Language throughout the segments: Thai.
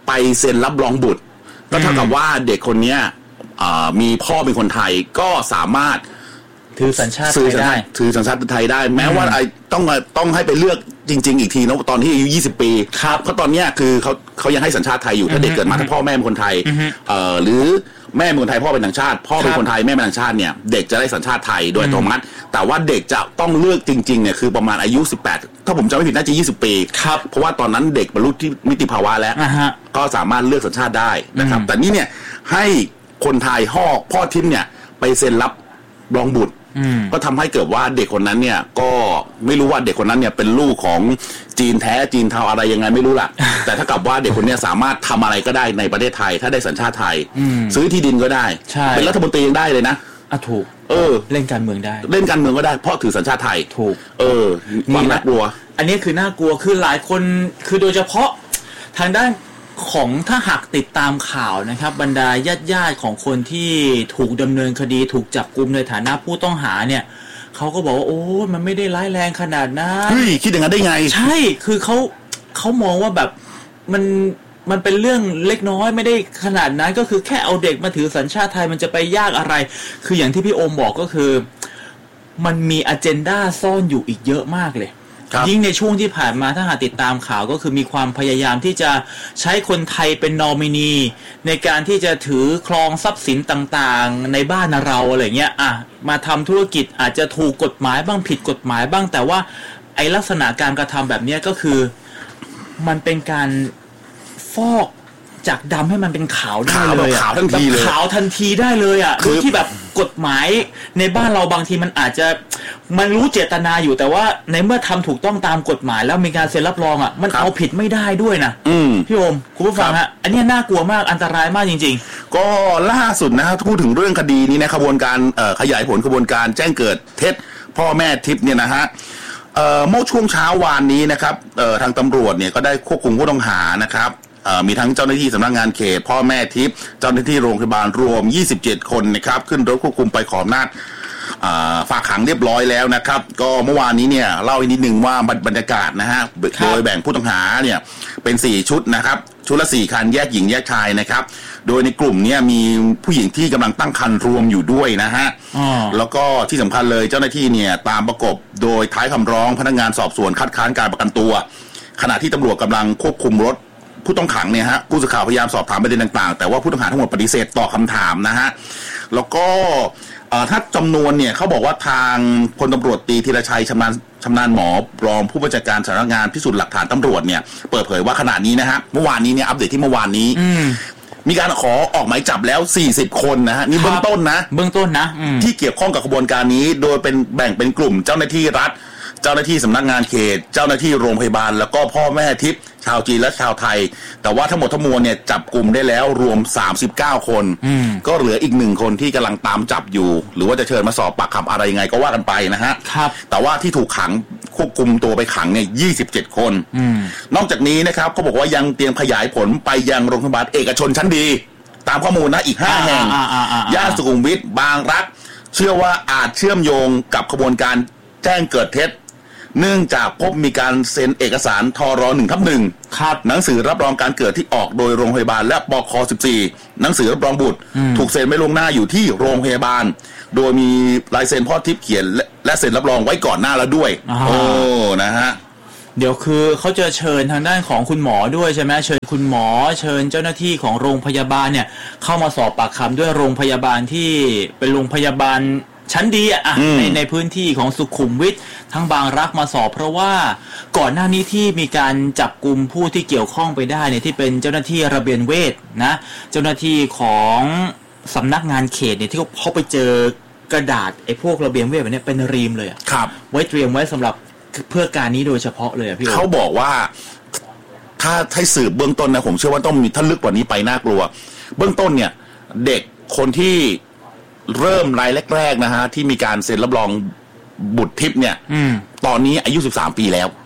ไปเซ็นรับรองบุตรก็เท่ากับว่าเด็กคนนี้มีพ่อเป็นคนไทยก็สามารถถือสัญชาติไทยได้ถือสัญชาติไทยได้แม้ว่าต้องให้ไปเลือกจริงๆอีกทีนะตอนที่อายุ20 ปีเพราะตอนนี้คือเขายังให้สัญชาติไทยอยู่ถ้าเด็กเกิดมาถ้าพ่อแม่เป็นคนไทยหรือแม่เป็นคนไทยพ่อเป็นต่างชาติพ่อเป็นคนไทยแม่เป็นต่างชาติเนี่ยเด็กจะได้สัญชาติไทยโดยอัตโนมัติแต่ว่าเด็กจะต้องเลือกจริงๆเนี่ยคือประมาณอายุ18ถ้าผมจำไม่ผิดน่าจะ20 ปีเพราะว่าตอนนั้นเด็กบรรลุที่นิติภาวะแล้วก็สามารถเลือกสัญชาติได้นะครับแต่นี่เนี่ยให้คนไทยพ่อทิมเนี่ยไปเซ็นรับรองบุตรก็ทำให้เกิดว่าเด็กคนนั้นเนี่ยก็ไม่รู้ว่าเด็กคนนั้นเนี่ยเป็นลูกของจีนแท้จีนเทาอะไรยังไงไม่รู้ล่ะ แต่ถ้ากับว่าเด็กคนนี้สามารถทำอะไรก็ได้ในประเทศไทยถ้าได้สัญชาติไทยซื้อที่ดินก็ได้เป็นรัฐมนตรียังได้เลยนะถูกเล่นการเมืองได้เล่นการเมืองก็ได้เพราะถือสัญชาติไทยถูกความน่ากลัวอันนี้คือน่ากลัวคือหลายคนคือโดยเฉพาะทางด้านของถ้าหากติดตามข่าวนะครับบรรดาญาติของคนที่ถูกดำเนินคดีถูกจับกุมในฐานะผู้ต้องหาเนี่ยเขาก็บอกว่าโอ้มันไม่ได้ร้ายแรงขนาดนั้นคิดอย่างนั้นได้ไงใช่คือเขามองว่าแบบมันเป็นเรื่องเล็กน้อยไม่ได้ขนาดนั้นก็คือแค่เอาเด็กมาถือสัญชาติไทยมันจะไปยากอะไรคืออย่างที่พี่โอมบอกก็คือมันมีอเจนดาซ่อนอยู่อีกเยอะมากเลยยิ่งในช่วงที่ผ่านมาถ้าหากติดตามข่าวก็คือมีความพยายามที่จะใช้คนไทยเป็นนอมินีในการที่จะถือครองทรัพย์สินต่างๆในบ้านเราอะไรเงี้ยมาทำธุรกิจอาจจะถูกกฎหมายบ้างผิดกฎหมายบ้างแต่ว่าไอลักษณะการกระทำแบบนี้ก็คือมันเป็นการฟอกจากดำให้มันเป็นขาวได้เลยขาวทันทีเลยขาวทันทีได้เลยโดยที่แบบกฎหมายในบ้านเราบางทีมันอาจจะมันรู้เจตนาอยู่แต่ว่าในเมื่อทำถูกต้องตามกฎหมายแล้วมีการเซ็นรับรองมันเอาผิดไม่ได้ด้วยนะพี่โอมคุณผู้ฟังฮะอันนี้น่ากลัวมากอันตรายมากจริงๆก็ล่าสุดนะพูดถึงเรื่องคดีนี้นะขบวนการขยายผลขบวนการแจ้งเกิดเท็จพ่อแม่ทิพย์เนี่ยนะฮะเมื่อช่วงเช้าวานนี้นะครับทางตำรวจเนี่ยก็ได้ควบคุมผู้ต้องหานะครับมีทั้งเจ้าหน้าที่สำนักงานเขตพ่อแม่ทิพย์เจ้าหน้าที่โรงพยาบาลรวม27คนนะครับขึ้นรถควบคุมไปขออำนาจฝากขังเรียบร้อยแล้วนะครับก็เมื่อวานนี้เนี่ยเล่าอีกนิดนึงว่าบรรยากาศนะฮะโดยแบ่งผู้ต้องหาเนี่ยเป็น4ชุดนะครับชุดละ4คันแยกหญิงแยกชายนะครับโดยในกลุ่มนี้มีผู้หญิงที่กำลังตั้งครรภ์รวมอยู่ด้วยนะฮะแล้วก็ที่สำคัญเลยเจ้าหน้าที่เนี่ยตามประกบโดยท้ายคำร้องพนักงานสอบสวนคัดค้านการประกันตัวขณะที่ตำรวจกำลังควบคุมรถผู้ต้องขังเนี่ยฮะผู้สื่อข่าวพยายามสอบถามประเด็นต่างๆแต่ว่าผู้ต้องหาทั้งหมดปฏิเสธตอบคำถามนะฮะแล้วก็ถ้าจำนวนเนี่ยเขาบอกว่าทางพลตำรวจตรีธีรชัยชำนาญหมอรองผู้บัญชาการสำนักงานพิสูจน์หลักฐานตำรวจเนี่ยเปิดเผยว่าขณะนี้นะฮะเมื่อวานนี้เนี่ยอัปเดตที่เมื่อวานนี้มีการขอออกหมายจับแล้ว40คนนะฮะนี่เบื้องต้นนะที่เกี่ยวข้องกับกระบวนการนี้โดยเป็นแบ่งเป็นกลุ่มเจ้าหน้าที่รัฐเจ้าหน้าที่สำนักงานเขตเจ้าหน้าที่โรงพยาบาลแล้วก็พ่อแม่ทิพย์ชาวจีนและชาวไทยแต่ว่าทั้งหมดทั้งมวลเนี่ยจับกลุ่มได้แล้วรวม39คนก็เหลืออีก1คนที่กำลังตามจับอยู่หรือว่าจะเชิญมาสอบปากคำอะไรยังไงก็ว่ากันไปนะฮะแต่ว่าที่ถูกขังควบคุมตัวไปขังเนี่ย27คนนอกจากนี้นะครับเขาบอกว่ายังเตรียมขยายผลไปยังโรงพยาบาลเอกชนชั้นดีตามข้อมูลนะอีก5แห่งย่านสุขุมวิทบางรักเชื่อว่าอาจเชื่อมโยงกับขบวนการแจ้งเกิดเท็จเนื่องจากพบมีการเซ็นเอกสารทร1/1ครับหนังสือรับรองการเกิดที่ออกโดยโรงพยาบาลและบค14หนังสือรับรองบุตรถูกเซ็นไว้ล่วงหน้าอยู่ที่โรงพยาบาลโดยมีลายเซ็นพ่อทิพย์เขียนและเซ็นรับรองไว้ก่อนหน้าแล้วด้วยนะฮะเดี๋ยวคือเขาจะเชิญทางด้านของคุณหมอด้วยใช่ไหมเชิญคุณหมอเชิญเจ้าหน้าที่ของโรงพยาบาลเนี่ยเข้ามาสอบปากคำด้วยโรงพยาบาลที่เป็นโรงพยาบาลชั้นดีในพื้นที่ของสุขุมวิททั้งบางรักมาสอบเพราะว่าก่อนหน้านี้ที่มีการจับกุมผู้ที่เกี่ยวข้องไปได้เนี่ยที่เป็นเจ้าหน้าที่ระเบียนเวชนะเจ้าหน้าที่ของสำนักงานเขตเนี่ยที่เขาไปเจอกระดาษไอ้พวกระเบียนเวชแบบนี้เป็นรีมเลยครับไว้เตรียมไว้สำหรับเพื่อการนี้โดยเฉพาะเลยพี่เขาบอกว่าถ้าให้สืบเบื้องต้นนะผมเชื่อว่าต้องมีถ้าลึกกว่านี้ไปน่ากลัวเบื้องต้นเนี่ยเด็กคนที่เริ่มรายแรกๆนะฮะที่มีการเซ็นรับรองบุตรทิพย์เนี่ยตอนนี้อายุ13ปีแล้ว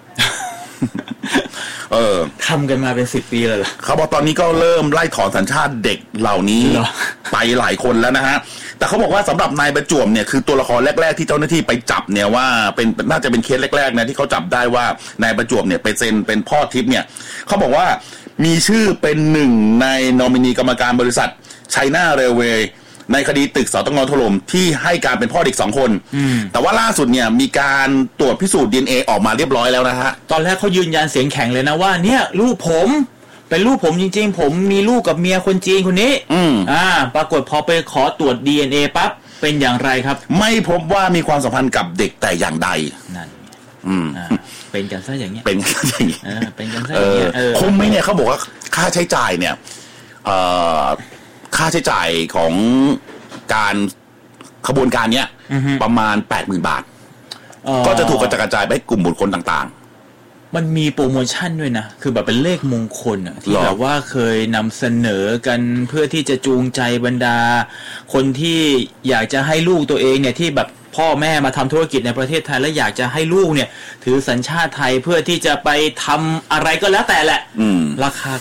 ทำกันมาเป็น10ปีเลยเหรอเขาบอกตอนนี้ก็เริ่มไล่ถอนสัญชาติเด็กเหล่านี้ไปหลายคนแล้วนะฮะแต่เขาบอกว่าสำหรับนายประจวบเนี่ยคือตัวละครแรกๆที่เจ้าหน้าที่ไปจับเนี่ยว่าเป็นน่าจะเป็นเคสแรกๆนะที่เขาจับได้ว่านายประจวบเนี่ยไปเซ็นเป็นพ่อทิพย์เนี่ยเขาบอกว่ามีชื่อเป็นหนึ่งในนอมินีกรรมการบริษัทไชน่าเรลเวย์ในคดีตึกสตงถล่มที่ให้การเป็นพ่อเด็ก2 คนแต่ว่าล่าสุดเนี่ยมีการตรวจพิสูจน์ DNA ออกมาเรียบร้อยแล้วนะฮะตอนแรกเขายืนยันเสียงแข็งเลยนะว่าเนี่ยลูกผมเป็นลูกผมจริงๆผมมีลูกกับเมียคนจีนคนนี้ปรากฏพอไปขอตรวจ DNA ปั๊บเป็นอย่างไรครับไม่พบว่ามีความสัมพันธ์กับเด็กแต่อย่างใดนั่นเป็นกันซะอย่างเงี้ยเป็นกันอย่างเงี้ยเป็นกันซะอย่างเงี้ยคงไหมเนี่ยเขาบอกว่าค่าใช้จ่ายเนี่ยค่าใช้จ่ายของการขบวนการเนี้ยประมาณ 80,000 บาทก็จะถูกกระจายไปให้กลุ่มบุคคลต่างๆมันมีโปรโมชั่นด้วยนะคือแบบเป็นเลขมงคลที่แบบว่าเคยนำเสนอกันเพื่อที่จะจูงใจบรรดาคนที่อยากจะให้ลูกตัวเองเนี่ยที่แบบพ่อแม่มาทำธุรกิจในประเทศไทยแล้วอยากจะให้ลูกเนี่ยถือสัญชาติไทยเพื่อที่จะไปทำอะไรก็แล้วแต่แหละราคา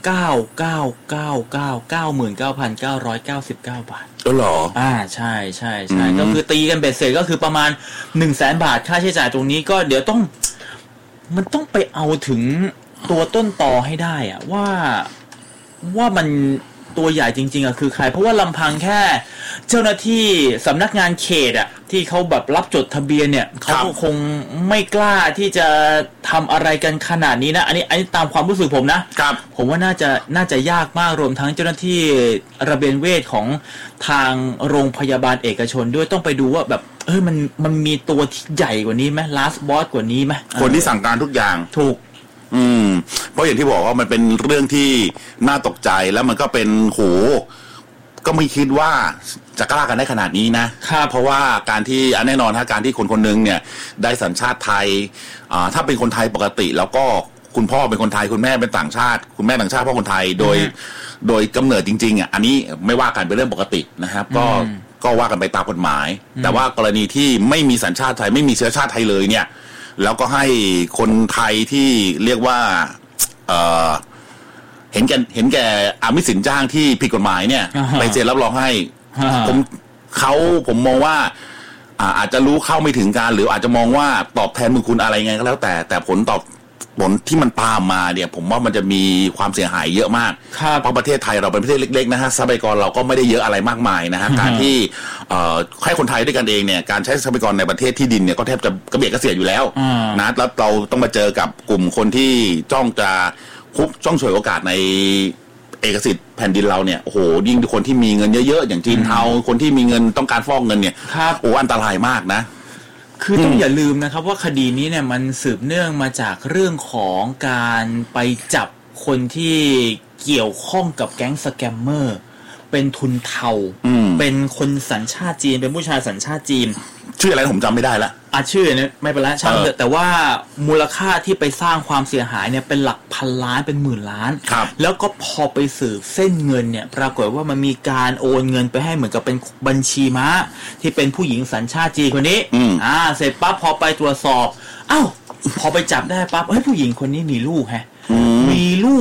99,999 บาทเหรอใช่ก็คือตีกันเบ็ดเสร็จก็คือประมาณ 100,000 บาทค่าใช้จ่ายตรงนี้ก็เดี๋ยวมันต้องไปเอาถึงตัวต้นตอให้ได้อะว่ามันตัวใหญ่จริงๆคือใครเพราะว่าลำพังแค่เจ้าหน้าที่สำนักงานเขตที่เขาแบบรับจดทะเบียนเนี่ยเขาคงไม่กล้าที่จะทำอะไรกันขนาดนี้นะอันนี้ตามความรู้สึกผมนะครับผมว่าน่าจะยากมากรวมทั้งเจ้าหน้าที่ระเบียนเวชของทางโรงพยาบาลเอกชนด้วยต้องไปดูว่าแบบมันมีตัวที่ใหญ่กว่านี้ไหม last boss กว่านี้ไหมคนที่สั่งการทุกอย่างถูกเพราะอย่างที่บอกว่ามันเป็นเรื่องที่น่าตกใจแล้วมันก็เป็นก็ไม่คิดว่าจะกล้ากันได้ขนาดนี้นะเพราะว่าการที่แน่นอนการที่คนนึงเนี่ยได้สัญชาติไทยถ้าเป็นคนไทยปกติแล้วก็คุณพ่อเป็นคนไทยคุณแม่เป็นต่างชาติคุณแม่ต่างชาติพ่อคนไทยโดยกำเนิดจริงๆอันนี้ไม่ว่ากันเป็นเรื่องปกตินะครับก็ว่ากันไปตามกฎหมายแต่ว่ากรณีที่ไม่มีสัญชาติไทยไม่มีเชื้อชาติไทยเลยเนี่ยแล้วก็ให้คนไทยที่เรียกว่าเห็นแก่อามิสสินจ้างที่ผิดกฎหมายเนี่ยไปเซ็นรับรองให้ผมมองว่าอาจจะรู้เข้าไม่ถึงการหรืออาจจะมองว่าตอบแทนบุญคุณอะไรไงก็แล้วแต่ผลที่มันตามมาเนี่ยผมว่ามันจะมีความเสียหายเยอะมากเพราะประเทศไทยเราเป็นประเทศเล็กๆนะฮะทรัพยากรเราก็ไม่ได้เยอะอะไรมากมายนะฮะการที่ให้คนไทยด้วยกันเองเนี่ยการใช้ทรัพยากรในประเทศที่ดินเนี่ยก็แทบจะกระเบียดกระเสียดอยู่แล้วนะแล้วเราต้องมาเจอกับกลุ่มคนที่จ้องฉวยโอกาสในเอกสิทธิ์แผ่นดินเราเนี่ยโอ้โหยิ่งคนที่มีเงินเยอะๆอย่างจีนเทาคนที่มีเงินต้องการฟอกเงินเนี่ยโอ้อันตรายมากนะคือต้องอย่าลืมนะครับว่าคดีนี้เนี่ยมันสืบเนื่องมาจากเรื่องของการไปจับคนที่เกี่ยวข้องกับแก๊งสแกมเมอร์เป็นทุนเทาเป็นคนสัญชาติจีนเป็นผู้ชายสัญชาติจีนชื่ออะไรผมจำไม่ได้ละชื่อเนี่ยไม่เป็นไรช่างเถอะแต่ว่ามูลค่าที่ไปสร้างความเสียหายเนี่ยเป็นหลักพันล้านเป็นหมื่นล้านแล้วก็พอไปสืบเส้นเงินเนี่ยปรากฏว่ามันมีการโอนเงินไปให้เหมือนกับเป็นบัญชีม้าที่เป็นผู้หญิงสัญชาติจีนคนนี้เสร็จปั๊บพอไปตรวจสอบพอไปจับได้ปั๊บผู้หญิงคนนี้มีลูกมีลูก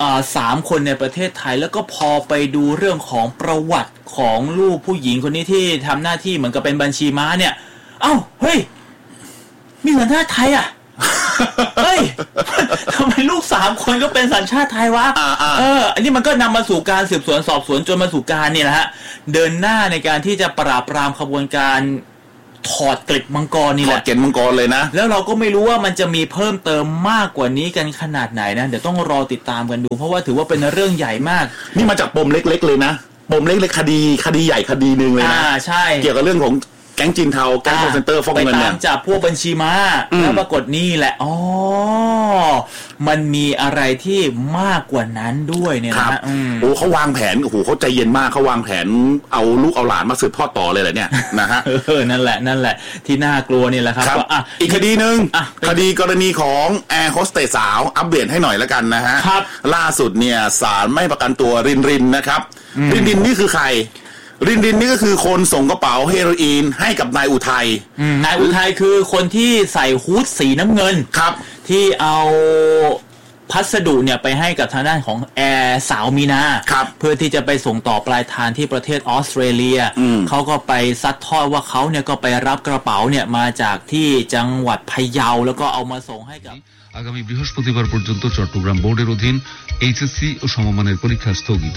3 คนในประเทศไทยแล้วก็พอไปดูเรื่องของประวัติของลูกผู้หญิงคนนี้ที่ทำหน้าที่เหมือนกับเป็นบัญชีม้าเนี่ยเฮ้ยมีสัญชาติไทยเฮ้ยทำไมลูก3 คนก็เป็นสัญชาติไทยวะอันนี้มันก็นำมาสู่การสืบสวนสอบสวนจนมาสู่การเนี่ยนะฮะเดินหน้าในการที่จะปราบปรามขบวนการถอดเกล็ดมังกรนี่แหละถอดเกล็ดมังกรเลยนะแล้วเราก็ไม่รู้ว่ามันจะมีเพิ่มเติมมากกว่านี้กันขนาดไหนนะเดี๋ยวต้องรอติดตามกันดูเพราะว่าถือว่าเป็นเรื่องใหญ่มากนี่มาจากปมเล็กๆเลยนะปมเล็กๆคดีใหญ่คดีนึงเลยนะใช่เกี่ยวกับเรื่องของแก๊งจีนเทาแก๊งคอลเซ็นเตอร์ฟอกเงินเนี่ยไปตามจับพวกบัญชีม้าแล้วปรากฏนี่แหละมันมีอะไรที่มากกว่านั้นด้วยเนี่ยนะโอ้เขาวางแผนโอ้โหเขาใจเย็นมากเขาวางแผนเอาลูกเอาหลานมาสืบทอดต่อเลยแหละเนี่ยนะฮะนั่นแหละที่น่ากลัวนี่แหละครับอีกคดีนึงคดีกรณีของแอร์โฮสเตสสาวอัปเดตให้หน่อยแล้วกันนะฮะล่าสุดเนี่ยศาลไม่ประกันตัวรินนะครับรินนี่คือใครรินนี่ก็คือคนส่งกระเป๋าเฮโรอีนให้กับนายอุทัยนายอุทัยคือคนที่ใส่ฮู้ดสีน้ำเงินครับที่เอาพัสดุเนี่ยไปให้กับทางด้านของแอร์สาวมีนาเพื่อที่จะไปส่งต่อปลายทางที่ประเทศออสเตรเลียเขาก็ไปซัดทอดว่าเขาเนี่ยก็ไปรับกระเป๋าเนี่ยมาจากที่จังหวัดพะเยาแล้วก็เอามาส่งให้กับ আগামী বৃহস্পতিবার পর্যন্ত চট্টগ্রাম বোর্ডের অধীন এইচএসসি ও সমমানের পরীক্ষা স্থগিত।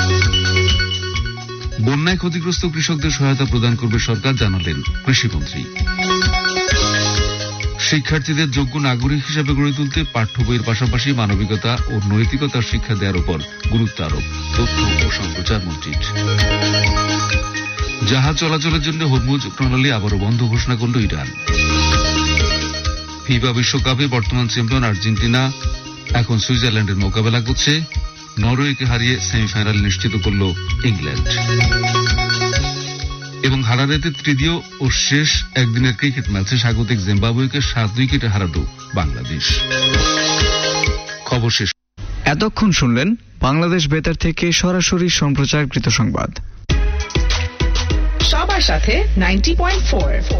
বন্যায় ক্ষতিগ্রস্ত কৃষকদের সহায়তা প্রদান করবে সরকার, জানালেন কৃষিমন্ত্রী। শিক্ষার্থীদের যোগ্য নাগরিক হিসেবে গড়ে তুলতে পাঠ্য বইয়ের পাশাপাশি মানবিকতা ও নৈতিকতার শিক্ষা দেওয়ার উপর গুরুত্ব আরোপ তথ্য ও সম্প্রচার মন্ত্রীর। জাহাজ চলাচলের জন্য হরমুজ প্রণালী আবারও বন্ধ ঘোষণা করল ইরান। ফিফা বিশ্বকাপে বর্তমান চ্যাম্পিয়ন আর্জেন্টিনা এখন সুইজারল্যান্ডের মোকাবেলা করছে। নরওয়েকে হারিয়ে সেমিফাইনাল নিশ্চিত করল ইংল্যান্ড। এবং হারারেতে তৃতীয় ও শেষ একদিনের ক্রিকেট ম্যাচে স্বাগতিক জিম্বাবুয়েকে 7 উইকেটে হারালো বাংলাদেশ। খবর শেষ। এতক্ষণ শুনলেন বাংলাদেশ বেতার থেকে সরাসরি সম্প্রচারকৃত সংবাদ। সবার সাথে 90.4